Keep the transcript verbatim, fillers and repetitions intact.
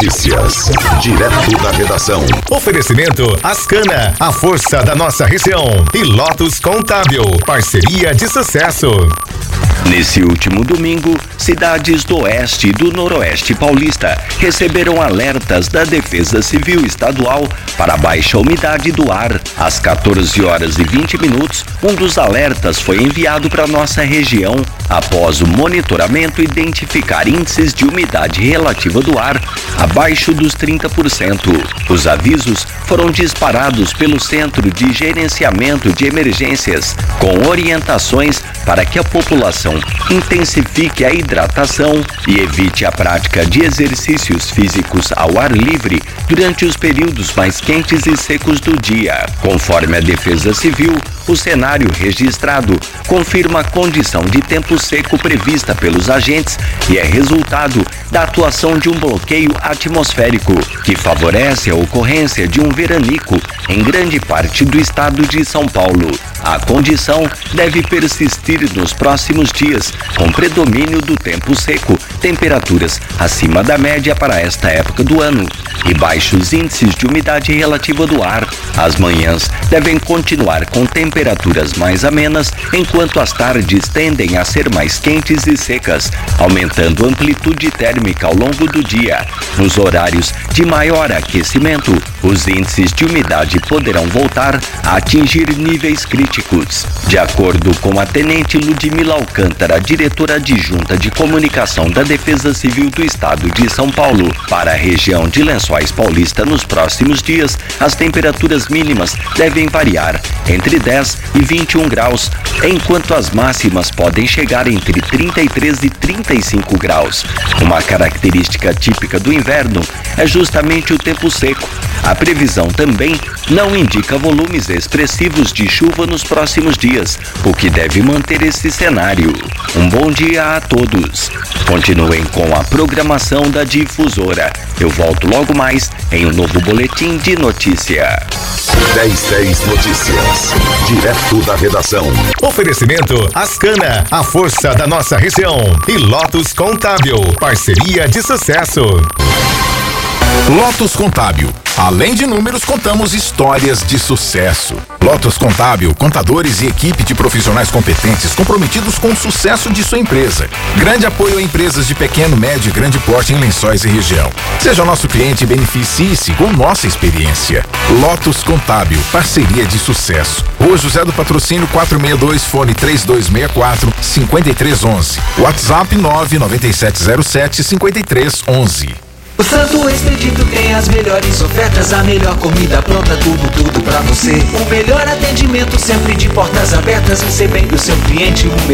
Notícias, direto da redação. Oferecimento Ascana, a força da nossa região. E Lotus Contábil, parceria de sucesso. Nesse último domingo, cidades do oeste e do noroeste paulista receberam alertas da Defesa Civil Estadual para baixa umidade do ar. Às quatorze horas e vinte minutos, um dos alertas foi enviado para nossa região após o monitoramento identificar índices de umidade relativa do ar abaixo dos trinta por cento. Os avisos foram disparados pelo Centro de Gerenciamento de Emergências, com orientações para que a população intensifique a hidratação e evite a prática de exercícios físicos ao ar livre durante os períodos mais quentes e secos do dia. Conforme a Defesa Civil, o cenário registrado confirma a condição de tempo seco prevista pelos agentes e é resultado da atuação de um bloqueio atmosférico que favorece a ocorrência de um veranico em grande parte do estado de São Paulo. A condição deve persistir nos próximos dias, com predomínio do tempo seco, temperaturas acima da média para esta época do ano e baixos índices de umidade relativa do ar. As manhãs devem continuar com temperaturas mais amenas, enquanto as tardes tendem a ser mais quentes e secas, aumentando a amplitude térmica ao longo do dia. Nos horários de maior aquecimento, os índices de umidade poderão voltar a atingir níveis críticos. De acordo com a Tenente Ludmila Alcântara, diretora adjunta de comunicação da Defesa Civil do Estado de São Paulo, para a região de Lençóis Paulista nos próximos dias, as temperaturas mínimas devem variar entre dez e vinte e um graus, enquanto as máximas podem chegar entre trinta e três e trinta e cinco graus. Uma característica típica do inverno é justamente o tempo seco. A previsão também não indica volumes expressivos de chuva nos próximos dias, o que deve manter esse cenário. Um bom dia a todos. Continuem com a programação da Difusora. Eu volto logo mais em um novo boletim de notícia. dez dez Notícias, direto da redação. Oferecimento Ascana, a força da nossa região. E Lotus Contábil, parceria de sucesso. Lotus Contábil. Além de números, contamos histórias de sucesso. Lotus Contábil, contadores e equipe de profissionais competentes comprometidos com o sucesso de sua empresa. Grande apoio a empresas de pequeno, médio e grande porte em Lençóis e região. Seja nosso cliente e beneficie-se com nossa experiência. Lotus Contábil, parceria de sucesso. Rua José do Patrocínio quatrocentos e sessenta e dois, fone três dois seis quatro, cinco três um um. WhatsApp nove nove sete zero sete, cinco três um um. O Santo Expedito tem as melhores ofertas, a melhor comida pronta, tudo, tudo pra você. O melhor atendimento sempre de portas abertas, recebendo o seu cliente.